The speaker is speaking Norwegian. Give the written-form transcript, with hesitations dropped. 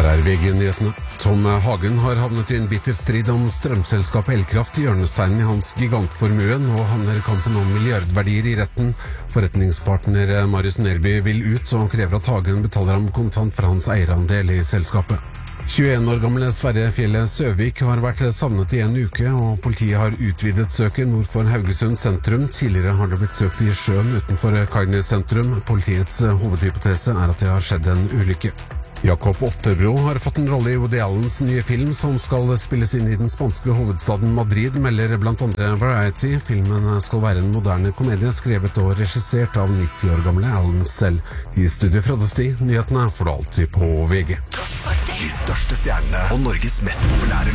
Her VG-nyhetene. Tom Hagen har havnet i en bitter strid om strømselskapet Elkraft, hjørnesteinen i hans gigantformue. Nå handler kampen om milliardverdier i retten. Forretningspartner Marius Nerby vil ut, så han krever at Hagen betaler ham kontant for hans eierandel i selskapet. 21 år gamle Sverre Fjellet Søvik har vært savnet i en uke, og politiet har utvidet søket nord for Haugesund sentrum. Tidligere har det blitt søkt i sjøen utenfor Kargnes sentrum. Politiets hovedhypotese er at det har skjedd en ulykke. Jakob Oftebro har fått en rolle i Woody Allens nye film som skal spilles inn i den spanske hovedstaden Madrid, melder blant andre Variety. Filmen skal være en moderne komedie skrevet og regissert av 90 år gamle Allen selv. I studiet fra Desti, nyhetene får du alltid på VG. De største stjernene og Norges mest populære